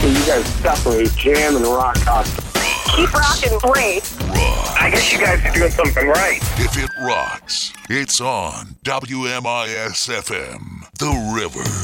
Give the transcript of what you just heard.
you guys definitely jam and rock out. Keep rocking, great. I guess you guys are doing something right. If it rocks, it's on WMIS FM, The River.